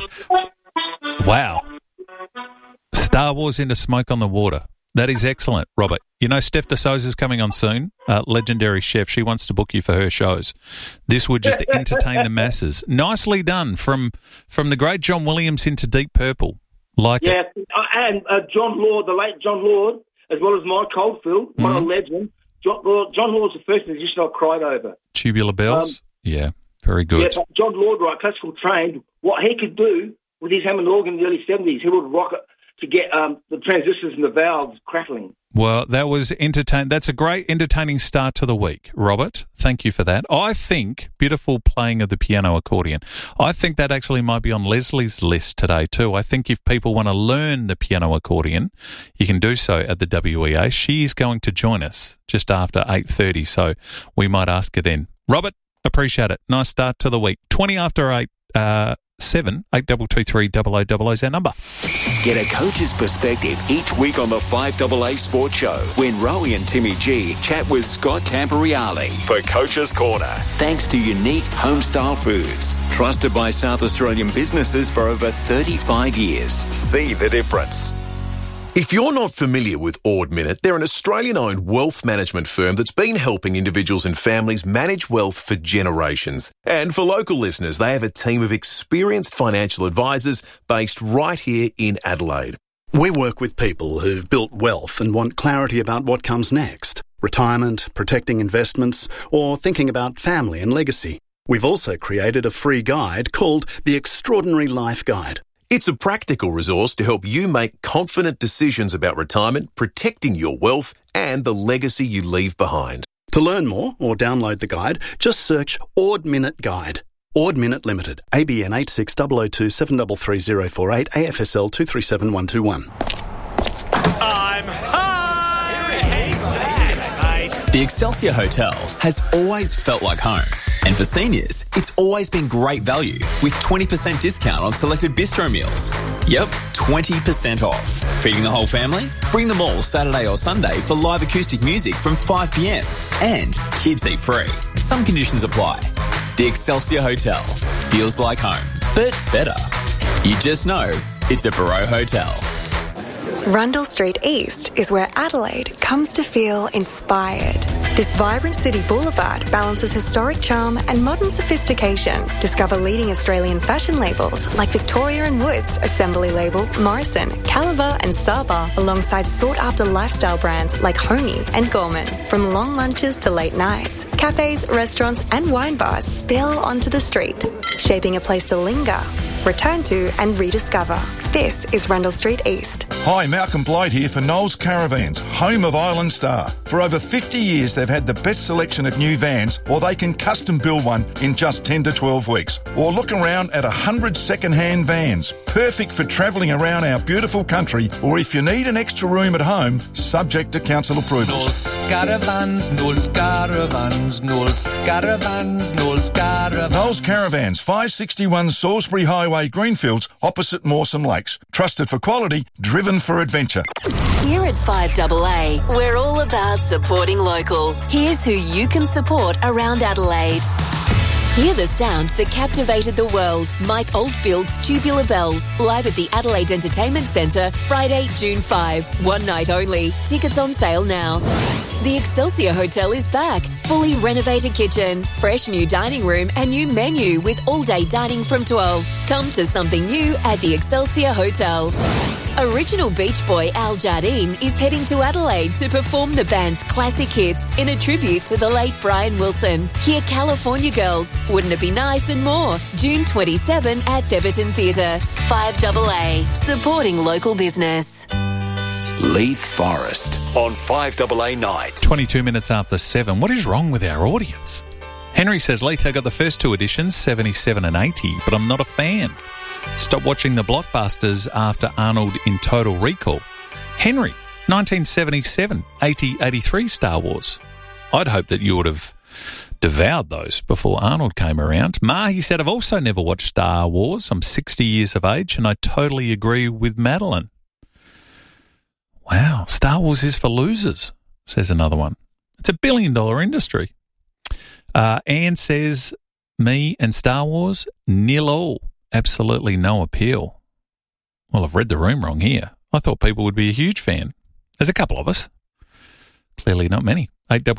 Wow. Star Wars into Smoke on the Water. That is excellent, Robert. You know, Steph DeSouza's coming on soon, legendary chef. She wants to book you for her shows. This would just entertain the masses. Nicely done from the great John Williams into Deep Purple. Like yeah, and John Lord, the late John Lord, as well as Mike Oldfield, what a legend. John Lord's the first musician I cried over. Tubular Bells? Yeah, very good. Yeah, but John Lord, right, classical trained, what he could do with his Hammond organ in the early 70s, he would rock it to get the transistors and the valves crackling. Well, that was entertaining. That's a great entertaining start to the week, Robert. Thank you for that. I think beautiful playing of the piano accordion. I think that actually might be on Leslie's list today too. I think if people want to learn the piano accordion, you can do so at the WEA. She's going to join us just after 8:30, so we might ask her then. Robert, appreciate it. Nice start to the week. 20 after 8. 7-8223-0000 is our number. Get a coach's perspective each week on the 5AA Sports Show when Rowie and Timmy G chat with Scott Camporeale for Coach's Corner. Thanks to Unique Homestyle Foods, trusted by South Australian businesses for over 35 years. See the difference. If you're not familiar with Ord Minnett, they're an Australian-owned wealth management firm that's been helping individuals and families manage wealth for generations. And for local listeners, they have a team of experienced financial advisors based right here in Adelaide. We work with people who've built wealth and want clarity about what comes next. Retirement, protecting investments, or thinking about family and legacy. We've also created a free guide called The Extraordinary Life Guide. It's a practical resource to help you make confident decisions about retirement, protecting your wealth, and the legacy you leave behind. To learn more or download the guide, just search Ord Minnett Guide. Ord Minnett Limited, ABN 86002 733048, AFSL 237121. I'm high! Hey, mate. The Excelsior Hotel has always felt like home. And for seniors, it's always been great value with 20% discount on selected bistro meals. Yep, 20% off. Feeding the whole family? Bring them all Saturday or Sunday for live acoustic music from 5 p.m. And kids eat free. Some conditions apply. The Excelsior Hotel feels like home, but better. You just know it's a Barreau Hotel. Rundle Street East is where Adelaide comes to feel inspired. This vibrant city boulevard balances historic charm and modern sophistication. Discover leading Australian fashion labels like Victoria & Woods, Assembly Label, Morrison, Caliber and Saba, alongside sought-after lifestyle brands like Homey and Gorman. From long lunches to late nights, cafes, restaurants and wine bars spill onto the street, shaping a place to linger, return to and rediscover. This is Rundle Street East. Hi, Malcolm Blight here for Knowles Caravans, home of Island Star. For over 50 years, they've had the best selection of new vans, or they can custom build one in just 10 to 12 weeks. Or look around at 100 second-hand vans, perfect for travelling around our beautiful country, or if you need an extra room at home, subject to council approvals. Knowles Caravans, Knowles Caravans, Knowles Caravans, Knowles Caravans. Knowles Caravans, 561 Salisbury Highway, Greenfields, opposite Mawson Lakes. Trusted for quality, driven for adventure. Here at 5AA, we're all about supporting local. Here's who you can support around Adelaide. Hear the sound that captivated the world. Mike Oldfield's Tubular Bells, live at the Adelaide Entertainment Centre, Friday, June 5. One night only. Tickets on sale now. The Excelsior Hotel is back. Fully renovated kitchen, fresh new dining room and new menu with all-day dining from 12. Come to something new at the Excelsior Hotel. Original Beach Boy Al Jardine is heading to Adelaide to perform the band's classic hits in a tribute to the late Brian Wilson. Hear California Girls, Wouldn't It Be Nice and more. June 27 at Theberton Theatre. 5AA, supporting local business. Leith Forest on 5AA Nights. 22 minutes after 7. What is wrong with our audience? Henry says, Leith, I got the first two editions, 77 and 80, but I'm not a fan. Stop watching the blockbusters after Arnold in Total Recall. Henry, 1977, 80, 83 Star Wars. I'd hope that you would have devoured those before Arnold came around. He said, I've also never watched Star Wars. I'm 60 years of age and I totally agree with Madeline. Wow, Star Wars is for losers, says another one. It's $1 billion industry. Anne says, me and Star Wars, nil all. absolutely no appeal. Well, I've read the room wrong here. I thought people would be a huge fan. There's a couple of us. Clearly not many.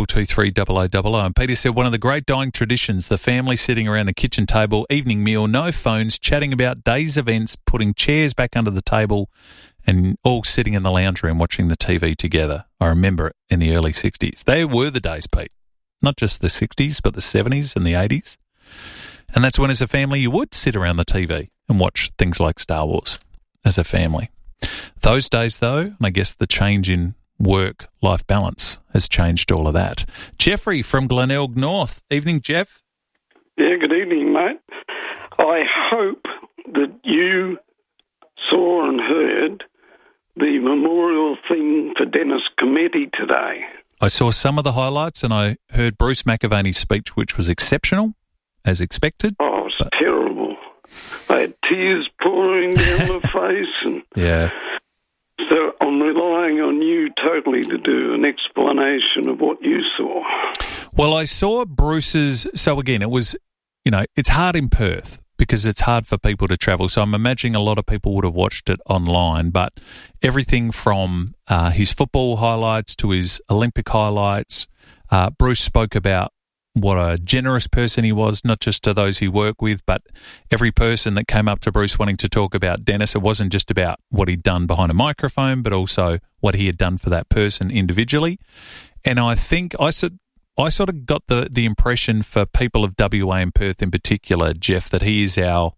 8223 And Peter said, one of the great dying traditions, the family sitting around the kitchen table, evening meal, no phones, chatting about day's events, putting chairs back under the table and all sitting in the lounge room watching the TV together. I remember it in the early 60s. They were the days, Pete. Not just the 60s, but the 70s and the 80s. And that's when, as a family, you would sit around the TV and watch things like Star Wars as a family. Those days, though, and I guess the change in work-life balance has changed all of that. Jeffrey from Glenelg North. Evening, Jeff. Yeah, good evening, mate. I hope that you saw and heard the memorial thing for Dennis Cometti today. I saw some of the highlights and I heard Bruce McAvaney's speech, which was exceptional, as expected. Oh, it was terrible. I had tears pouring down my face. And yeah. So I'm relying on you totally to do an explanation of what you saw. Well, I saw Bruce's... So again, it was, it's hard in Perth because it's hard for people to travel. So I'm imagining a lot of people would have watched it online, but everything from his football highlights to his Olympic highlights, Bruce spoke about what a generous person he was, not just to those he worked with, but every person that came up to Bruce wanting to talk about Dennis. It wasn't just about what he'd done behind a microphone, but also what he had done for that person individually. And I think I sort of got the impression for people of WA and Perth in particular, Jeff, that he is our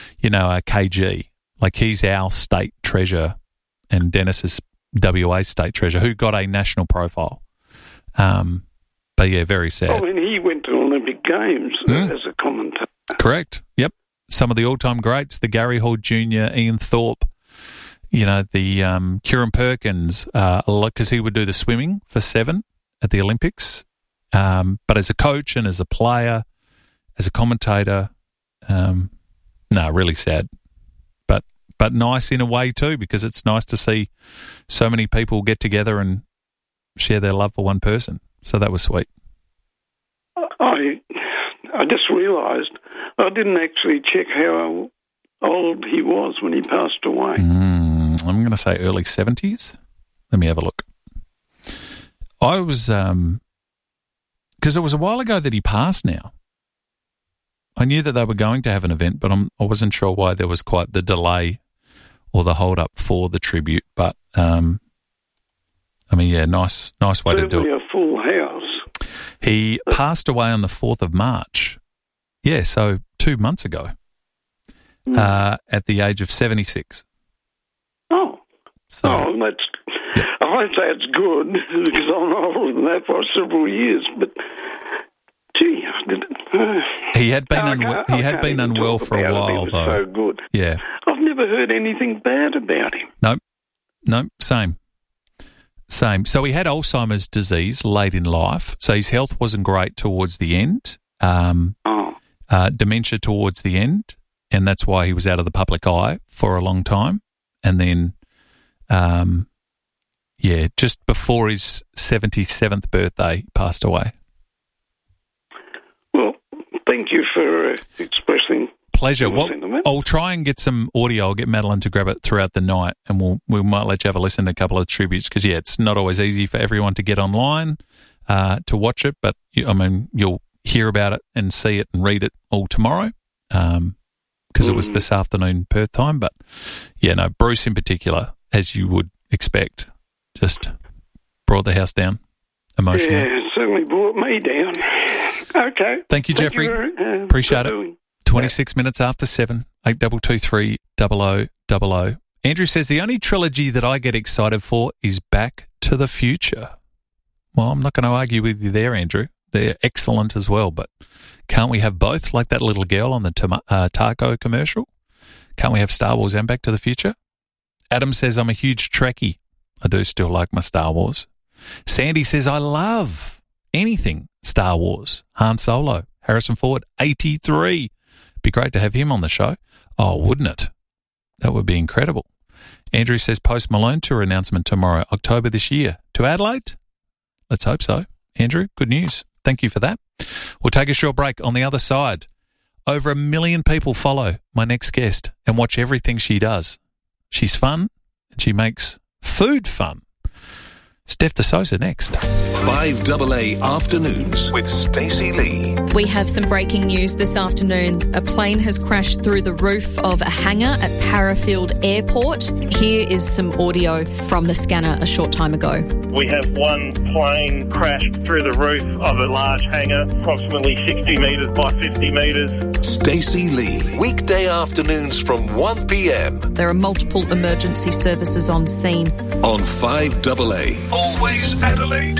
KG. Like he's our state treasure and Dennis is WA state treasure who got a national profile. But yeah, very sad. I mean, he went to Olympic Games as a commentator. Correct. Yep. Some of the all-time greats, the Gary Hall Jr., Ian Thorpe, the Kieran Perkins, because he would do the swimming for 7 at the Olympics. But as a coach and as a player, as a commentator, really sad. But nice in a way too, because it's nice to see so many people get together and share their love for one person. So that was sweet. I just realised I didn't actually check how old he was when he passed away. I'm going to say early 70s. Let me have a look. I was, because it was a while ago that he passed now. I knew that they were going to have an event, but I wasn't sure why there was quite the delay or the hold up for the tribute. But, nice way to do it. A full house. He passed away on the 4th of March. Yeah, so 2 months ago, at the age of 76. Oh. That's... Yep. I won't say it's good because I'm older than that for several years, but gee, he had been unwell for a while, though. So good. Yeah. I've never heard anything bad about him. No, same. So he had Alzheimer's disease late in life, so his health wasn't great towards the end. Dementia towards the end, and that's why he was out of the public eye for a long time. And then, just before his 77th birthday, he passed away. Well, thank you for expressing. Pleasure. Well, I'll try and get some audio. I'll get Madeline to grab it throughout the night, and we might let you have a listen to a couple of tributes because, it's not always easy for everyone to get online to watch it, but, you'll hear about it and see it and read it all tomorrow because it was this afternoon Perth time. But, Bruce in particular, as you would expect, just brought the house down emotionally. Yeah, it certainly brought me down. Okay. Thank you, Jeffrey. Appreciate it. 26 minutes after 7, 8223 0000. Andrew says, the only trilogy that I get excited for is Back to the Future. Well, I'm not going to argue with you there, Andrew. They're excellent as well, but can't we have both, like that little girl on the Taco commercial? Can't we have Star Wars and Back to the Future? Adam says, I'm a huge Trekkie. I do still like my Star Wars. Sandy says, I love anything Star Wars. Han Solo, Harrison Ford, 83. Be great to have him on the show. Oh, wouldn't it? That would be incredible. Andrew says Post Malone tour announcement tomorrow, October this year. To Adelaide? Let's hope so. Andrew, good news. Thank you for that. We'll take a short break. On the other side, over 1 million people follow my next guest and watch everything she does. She's fun and she makes food fun. Steph De Souza next. 5AA Afternoons with Stacey Lee. We have some breaking news this afternoon. A plane has crashed through the roof of a hangar at Parafield Airport. Here is some audio from the scanner a short time ago. We have one plane crashed through the roof of a large hangar, approximately 60 metres by 50 metres. Stacey Lee. Weekday afternoons from 1 p.m. There are multiple emergency services on scene. On 5AA. Always Adelaide.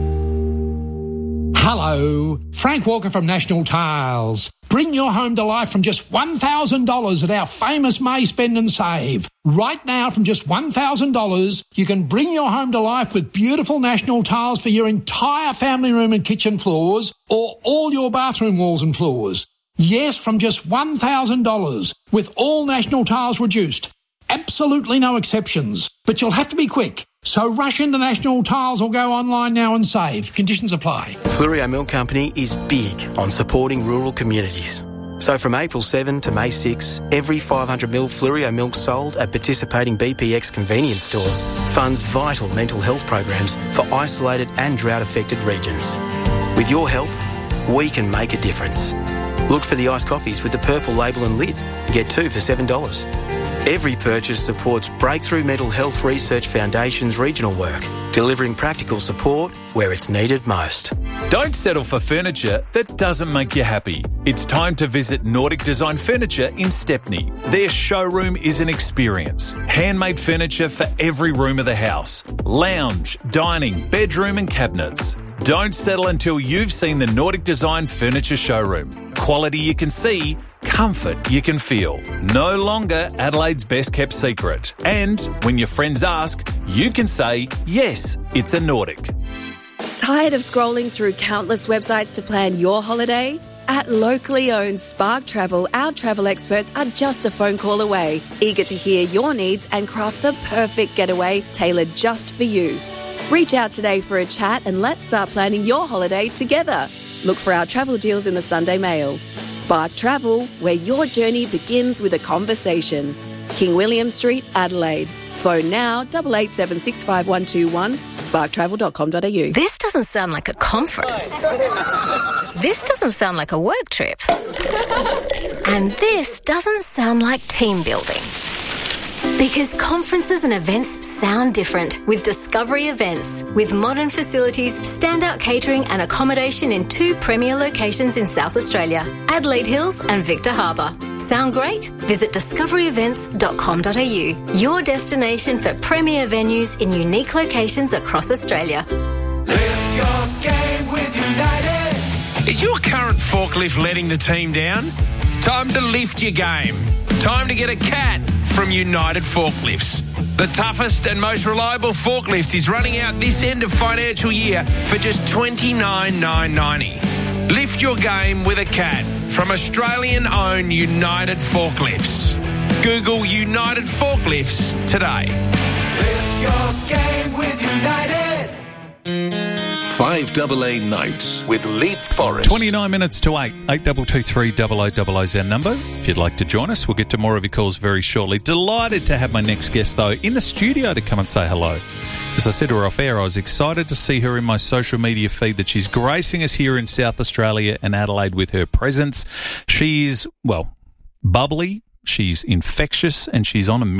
Hello, Frank Walker from National Tiles. Bring your home to life from just $1,000 at our famous May Spend and Save. Right now, from just $1,000, you can bring your home to life with beautiful National Tiles for your entire family room and kitchen floors, or all your bathroom walls and floors. Yes, from just $1,000, with all National Tiles reduced. Absolutely no exceptions. But you'll have to be quick. So rush into National Tiles or go online now and save. Conditions apply. Fleurieu Milk Company is big on supporting rural communities. So from April 7 to May 6, every 500ml Fleurieu milk sold at participating BPX convenience stores funds vital mental health programs for isolated and drought-affected regions. With your help, we can make a difference. Look for the iced coffees with the purple label and lid. Get 2 for $7. Every purchase supports Breakthrough Mental Health Research Foundation's regional work, delivering practical support where it's needed most. Don't settle for furniture that doesn't make you happy. It's time to visit Nordic Design Furniture in Stepney. Their showroom is an experience. Handmade furniture for every room of the house. Lounge, dining, bedroom and cabinets. Don't settle until you've seen the Nordic Design Furniture showroom. Quality you can see, comfort you can feel. No longer Adelaide's best kept secret. And when your friends ask, you can say, yes, it's a Nordic. Tired of scrolling through countless websites to plan your holiday? At locally owned Spark Travel, our travel experts are just a phone call away, eager to hear your needs and craft the perfect getaway tailored just for you. Reach out today for a chat and let's start planning your holiday together. Look for our travel deals in the Sunday Mail. Spark Travel, where your journey begins with a conversation. King William Street, Adelaide. Phone now 88765121, sparktravel.com.au. This doesn't sound like a conference. This doesn't sound like a work trip. And this doesn't sound like team building. Because conferences and events sound different with Discovery Events. With modern facilities, standout catering and accommodation in 2 premier locations in South Australia, Adelaide Hills and Victor Harbour. Sound great? Visit discoveryevents.com.au, your destination for premier venues in unique locations across Australia. Lift your game with United. Is your current forklift letting the team down? Time to lift your game. Time to get a CAT from United Forklifts. The toughest and most reliable forklift is running out this end of financial year for just $29,990. Lift your game with a CAT from Australian-owned United Forklifts. Google United Forklifts today. Lift your game with United. 5AA Nights with Leap Forest. 29 minutes to 8. 8223 0000 is our number. If you'd like to join us, we'll get to more of your calls very shortly. Delighted to have my next guest, though, in the studio to come and say hello. As I said to her off air, I was excited to see her in my social media feed that she's gracing us here in South Australia and Adelaide with her presence. She's, well, bubbly, she's infectious, and she's on a